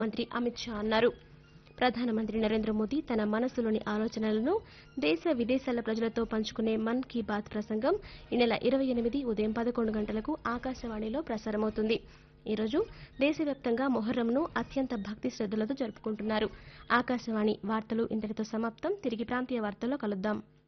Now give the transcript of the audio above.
మంత్రి అమిత్ షా అన్నారు. ప్రధానమంత్రి నరేంద్ర మోదీ తన మనసులోని ఆలోచనలను దేశ విదేశాల ప్రజలతో పంచుకునే మన్ కీ బాత్ ప్రసంగం ఈ నెల 28 ఉదయం 11 గంటలకు ఆకాశవాణిలో ప్రసారమవుతుంది. ఈ రోజు దేశవ్యాప్తంగా మొహర్రంను అత్యంత భక్తి శ్రద్దలతో జరుపుకుంటున్నారు. ఆకాశవాణి వార్తలు ఇంతటితో సమాప్తం. తిరిగి ప్రాంతీయ వార్తల్లో కలుద్దాం.